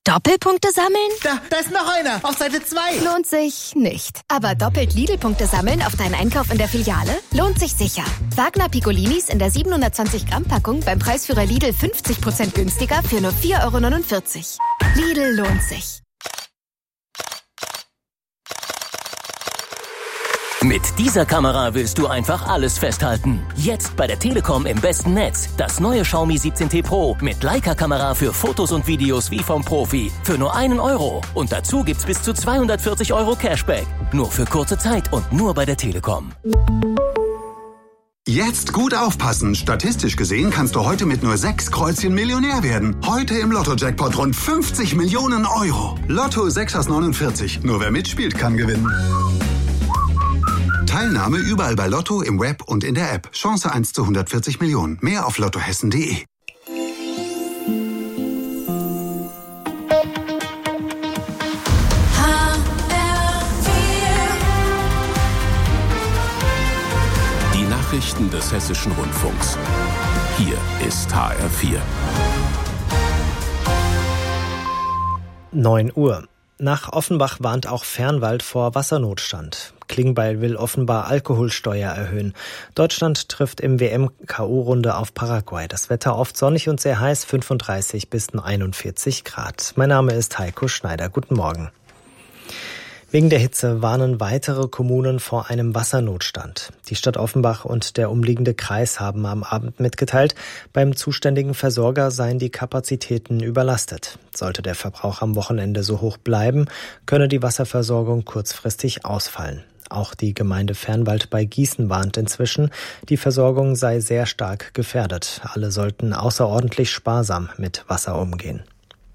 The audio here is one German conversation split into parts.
Doppelpunkte sammeln? Da ist noch einer, auf Seite 2. Lohnt sich nicht. Aber doppelt Lidl-Punkte sammeln auf deinen Einkauf in der Filiale? Lohnt sich sicher. Wagner Piccolinis in der 720 Gramm Packung beim Preisführer Lidl 50% günstiger für nur 4,49 €. Lidl lohnt sich. Mit dieser Kamera willst du einfach alles festhalten. Jetzt bei der Telekom im besten Netz. Das neue Xiaomi 17T Pro mit Leica-Kamera für Fotos und Videos wie vom Profi. Für nur 1 €. Und dazu gibt's bis zu 240 € Cashback. Nur für kurze Zeit und nur bei der Telekom. Jetzt gut aufpassen. Statistisch gesehen kannst du heute mit nur 6 Kreuzchen Millionär werden. Heute im Lotto-Jackpot rund 50 Millionen €. Lotto 6 aus 49. Nur wer mitspielt, kann gewinnen. Teilnahme überall bei Lotto, im Web und in der App. Chance 1 zu 140 Millionen. Mehr auf lottohessen.de. Die Nachrichten des Hessischen Rundfunks. Hier ist HR4. 9 Uhr. Nach Offenbach warnt auch Fernwald vor Wassernotstand. Klingbeil will offenbar Alkoholsteuer erhöhen. Deutschland trifft im WM-KO-Runde auf Paraguay. Das Wetter oft sonnig und sehr heiß, 35 bis 41 Grad. Mein Name ist Heiko Schneider. Guten Morgen. Wegen der Hitze warnen weitere Kommunen vor einem Wassernotstand. Die Stadt Offenbach und der umliegende Kreis haben am Abend mitgeteilt, beim zuständigen Versorger seien die Kapazitäten überlastet. Sollte der Verbrauch am Wochenende so hoch bleiben, könne die Wasserversorgung kurzfristig ausfallen. Auch die Gemeinde Fernwald bei Gießen warnt inzwischen, die Versorgung sei sehr stark gefährdet. Alle sollten außerordentlich sparsam mit Wasser umgehen.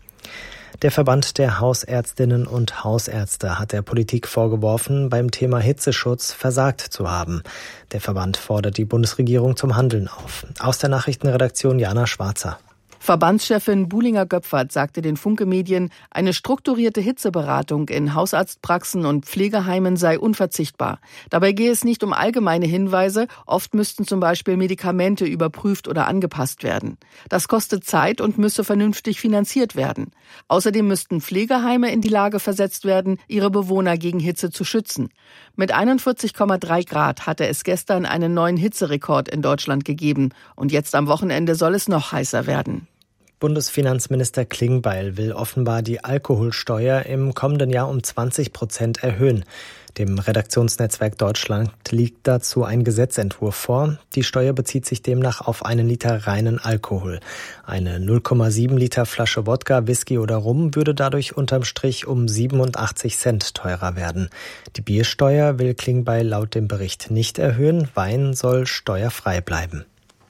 Der Verband der Hausärztinnen und Hausärzte hat der Politik vorgeworfen, beim Thema Hitzeschutz versagt zu haben. Der Verband fordert die Bundesregierung zum Handeln auf. Aus der Nachrichtenredaktion Jana Schwarzer. Verbandschefin Buhlinger-Göpfert sagte den Funke-Medien, eine strukturierte Hitzeberatung in Hausarztpraxen und Pflegeheimen sei unverzichtbar. Dabei gehe es nicht um allgemeine Hinweise, oft müssten zum Beispiel Medikamente überprüft oder angepasst werden. Das kostet Zeit und müsse vernünftig finanziert werden. Außerdem müssten Pflegeheime in die Lage versetzt werden, ihre Bewohner gegen Hitze zu schützen. Mit 41,3 Grad hatte es gestern einen neuen Hitzerekord in Deutschland gegeben. Und jetzt am Wochenende soll es noch heißer werden. Bundesfinanzminister Klingbeil will offenbar die Alkoholsteuer im kommenden Jahr um 20% erhöhen. Dem Redaktionsnetzwerk Deutschland liegt dazu ein Gesetzentwurf vor. Die Steuer bezieht sich demnach auf 1 Liter reinen Alkohol. Eine 0,7 Liter Flasche Wodka, Whisky oder Rum würde dadurch unterm Strich um 87 Cent teurer werden. Die Biersteuer will Klingbeil laut dem Bericht nicht erhöhen. Wein soll steuerfrei bleiben.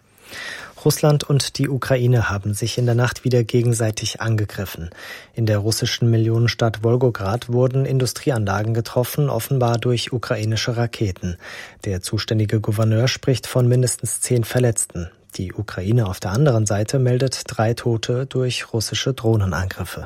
Russland und die Ukraine haben sich in der Nacht wieder gegenseitig angegriffen. In der russischen Millionenstadt Wolgograd wurden Industrieanlagen getroffen, offenbar durch ukrainische Raketen. Der zuständige Gouverneur spricht von mindestens 10 Verletzten. Die Ukraine auf der anderen Seite meldet 3 Tote durch russische Drohnenangriffe.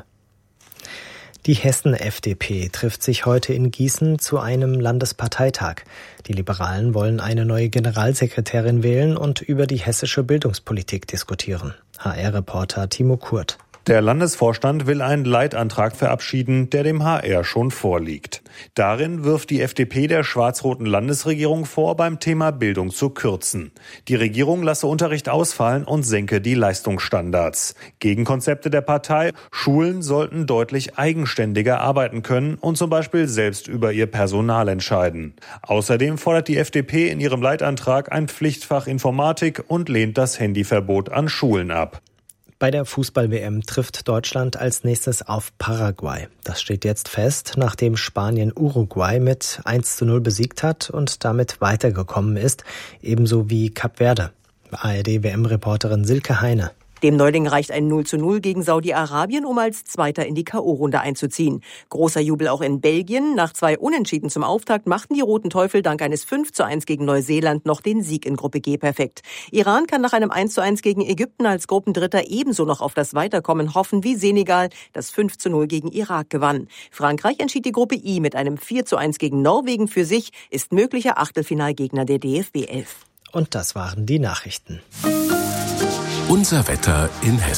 Die Hessen-FDP trifft sich heute in Gießen zu einem Landesparteitag. Die Liberalen wollen eine neue Generalsekretärin wählen und über die hessische Bildungspolitik diskutieren. HR-Reporter Timo Kurt. Der Landesvorstand will einen Leitantrag verabschieden, der dem HR schon vorliegt. Darin wirft die FDP der schwarz-roten Landesregierung vor, beim Thema Bildung zu kürzen. Die Regierung lasse Unterricht ausfallen und senke die Leistungsstandards. Gegenkonzepte der Partei: Schulen sollten deutlich eigenständiger arbeiten können und zum Beispiel selbst über ihr Personal entscheiden. Außerdem fordert die FDP in ihrem Leitantrag ein Pflichtfach Informatik und lehnt das Handyverbot an Schulen ab. Bei der Fußball-WM trifft Deutschland als nächstes auf Paraguay. Das steht jetzt fest, nachdem Spanien Uruguay mit 1:0 besiegt hat und damit weitergekommen ist, ebenso wie Kap Verde. ARD-WM-Reporterin Silke Heine. Dem Neuling reicht ein 0:0 gegen Saudi-Arabien, um als Zweiter in die K.O.-Runde einzuziehen. Großer Jubel auch in Belgien. Nach 2 Unentschieden zum Auftakt machten die Roten Teufel dank eines 5:1 gegen Neuseeland noch den Sieg in Gruppe G perfekt. Iran kann nach einem 1:1 gegen Ägypten als Gruppendritter ebenso noch auf das Weiterkommen hoffen wie Senegal, das 5:0 gegen Irak gewann. Frankreich entschied die Gruppe I mit einem 4:1 gegen Norwegen für sich, ist möglicher Achtelfinalgegner der DFB 11. Und das waren die Nachrichten. Unser Wetter in Hessen.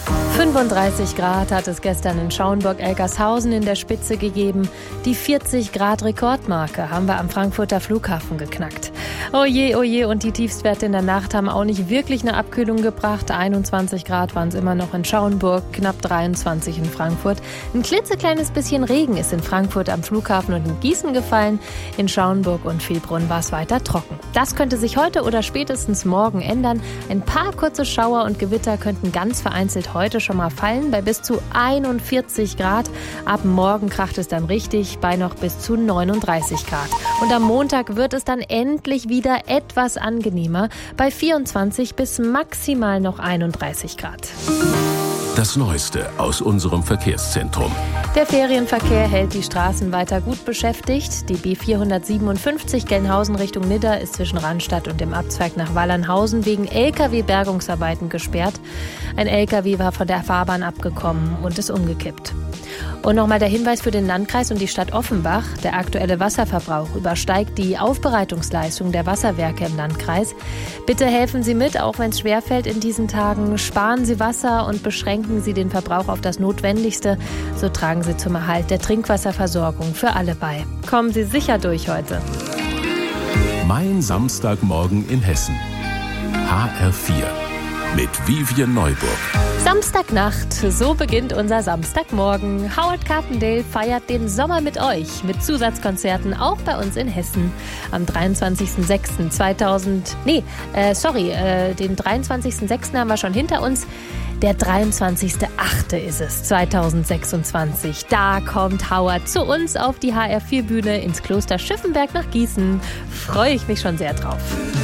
35 Grad hat es gestern in Schauenburg-Elkershausen in der Spitze gegeben. Die 40 Grad Rekordmarke haben wir am Frankfurter Flughafen geknackt. Oje, und die Tiefstwerte in der Nacht haben auch nicht wirklich eine Abkühlung gebracht. 21 Grad waren es immer noch in Schauenburg, knapp 23 in Frankfurt. Ein klitzekleines bisschen Regen ist in Frankfurt am Flughafen und in Gießen gefallen. In Schauenburg und Vilbrunn war es weiter trocken. Das könnte sich heute oder spätestens morgen ändern. Ein paar kurze Schauer und Gewitter könnten ganz vereinzelt heute schon mal fallen, bei bis zu 41 Grad. Ab morgen kracht es dann richtig bei noch bis zu 39 Grad. Und am Montag wird es dann endlich wieder etwas angenehmer, bei 24 bis maximal noch 31 Grad. Das Neueste aus unserem Verkehrszentrum. Der Ferienverkehr hält die Straßen weiter gut beschäftigt. Die B457 Gelnhausen Richtung Nidda ist zwischen Randstadt und dem Abzweig nach Wallernhausen wegen Lkw-Bergungsarbeiten gesperrt. Ein Lkw war von der Fahrbahn abgekommen und ist umgekippt. Und nochmal der Hinweis für den Landkreis und die Stadt Offenbach. Der aktuelle Wasserverbrauch übersteigt die Aufbereitungsleistung der Wasserwerke im Landkreis. Bitte helfen Sie mit, auch wenn es schwerfällt in diesen Tagen. Sparen Sie Wasser und beschränken Sie den Verbrauch auf das Notwendigste. So tragen Sie zum Erhalt der Trinkwasserversorgung für alle bei. Kommen Sie sicher durch heute. Mein Samstagmorgen in Hessen. HR4 mit Vivian Neuburg. Samstagnacht, so beginnt unser Samstagmorgen. Howard Carpendale feiert den Sommer mit euch, mit Zusatzkonzerten auch bei uns in Hessen. Am 23.06.2000, den 23.06. haben wir schon hinter uns. Der 23.08. ist es, 2026. Da kommt Howard zu uns auf die HR4-Bühne ins Kloster Schiffenberg nach Gießen. Freue ich mich schon sehr drauf.